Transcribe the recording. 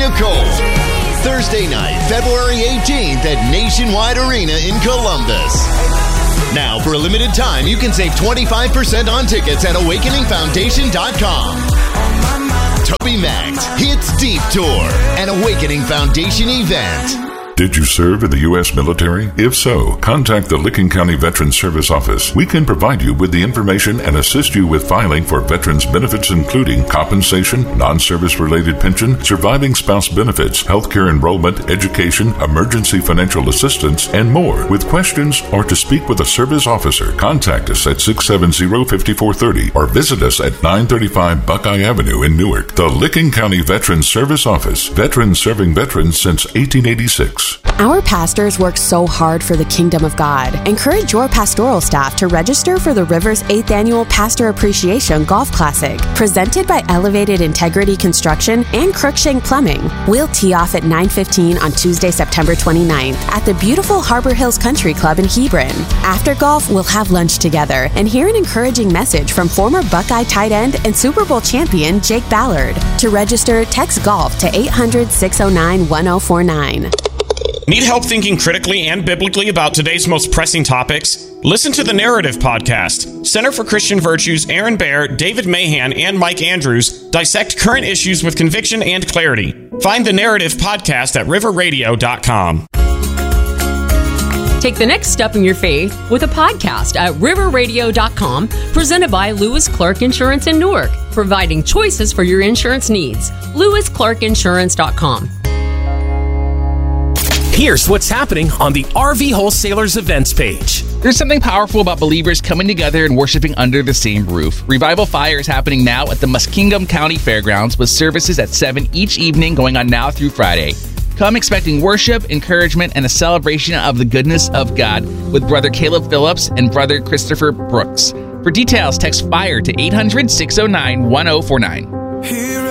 Miracle. Thursday night, February 18th at Nationwide Arena in Columbus. Now, for a limited time, you can save 25% on tickets at AwakeningFoundation.com. TobyMac Hits Deep Tour, an Awakening Foundation event. Did you serve in the U.S. military? If so, contact the Licking County Veterans Service Office. We can provide you with the information and assist you with filing for veterans benefits, including compensation, non-service-related pension, surviving spouse benefits, healthcare enrollment, education, emergency financial assistance, and more. With questions or to speak with a service officer, contact us at 670-5430 or visit us at 935 Buckeye Avenue in Newark. The Licking County Veterans Service Office. Veterans serving veterans since 1886. Our pastors work so hard for the kingdom of God. Encourage your pastoral staff to register for the Rivers 8th Annual Pastor Appreciation Golf Classic, presented by Elevated Integrity Construction and Crookshank Plumbing. We'll tee off at 9:15 on Tuesday, September 29th at the beautiful Harbor Hills Country Club in Hebron. After golf, we'll have lunch together and hear an encouraging message from former Buckeye tight end and Super Bowl champion Jake Ballard. To register, text GOLF to 800-609-1049. Need help thinking critically and biblically about today's most pressing topics? Listen to the Narrative Podcast. Center for Christian Virtues' Aaron Baer, David Mahan, and Mike Andrews dissect current issues with conviction and clarity. Find the Narrative Podcast at riverradio.com. Take the next step in your faith with a podcast at riverradio.com, presented by Lewis Clark Insurance in Newark, providing choices for your insurance needs. LewisClarkInsurance.com. Here's what's happening on the RV Wholesalers events page. There's something powerful about believers coming together and worshiping under the same roof. Revival Fire is happening now at the Muskingum County Fairgrounds with services at 7 each evening going on now through Friday. Come expecting worship, encouragement, and a celebration of the goodness of God with Brother Caleb Phillips and Brother Christopher Brooks. For details, text FIRE to 800-609-1049.